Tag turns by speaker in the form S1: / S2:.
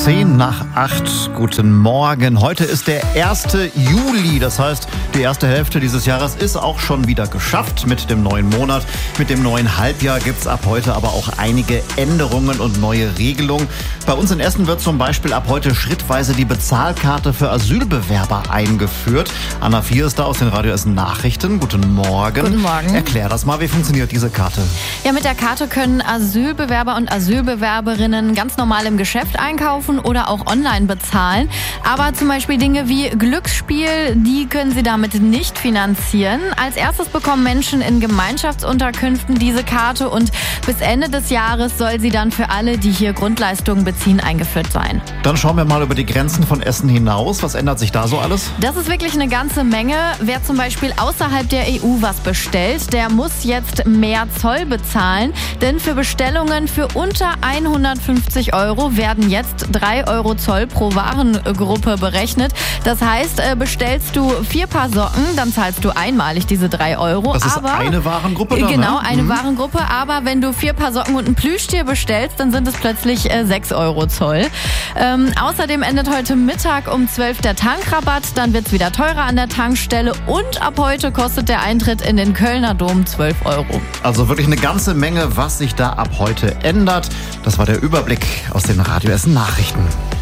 S1: 7:10. Guten Morgen. Heute ist der 1. Juli. Das heißt, die erste Hälfte dieses Jahres ist auch schon wieder geschafft mit dem neuen Monat. Mit dem neuen Halbjahr gibt es ab heute aber auch einige Änderungen und neue Regelungen. Bei uns in Essen wird zum Beispiel ab heute schrittweise die Bezahlkarte für Asylbewerber eingeführt. Anna Vier ist da aus den Radio Essen Nachrichten. Guten Morgen.
S2: Guten Morgen.
S1: Erklär das mal, wie funktioniert diese Karte?
S2: Ja, mit der Karte können Asylbewerber und Asylbewerberinnen ganz normal im Geschäft einkaufen oder auch online bezahlen. Aber zum Beispiel Dinge wie Glücksspiel, die können sie damit nicht finanzieren. Als erstes bekommen Menschen in Gemeinschaftsunterkünften diese Karte und bis Ende des Jahres soll sie dann für alle, die hier Grundleistungen beziehen, eingeführt sein.
S1: Dann schauen wir mal über die Grenzen von Essen hinaus. Was ändert sich da so alles?
S2: Das ist wirklich eine ganze Menge. Wer zum Beispiel außerhalb der EU was bestellt, der muss jetzt mehr Zoll bezahlen. Denn für Bestellungen für unter 150 € werden jetzt 3 € Zoll pro Warengruppe berechnet. Das heißt, bestellst du 4 Paar Socken, dann zahlst du einmalig diese 3 €.
S1: Das ist eine Warengruppe dann,
S2: Genau,
S1: ne?
S2: eine Warengruppe. Aber wenn du 4 Paar Socken und ein Plüschtier bestellst, dann sind es plötzlich 6 € Zoll. Außerdem endet heute Mittag um 12 der Tankrabatt. Dann wird es wieder teurer an der Tankstelle. Und ab heute kostet der Eintritt in den Kölner Dom 12 €.
S1: Also wirklich eine ganze Menge, was sich da ab heute ändert. Das war der Überblick aus den Radio Essen Nachrichten.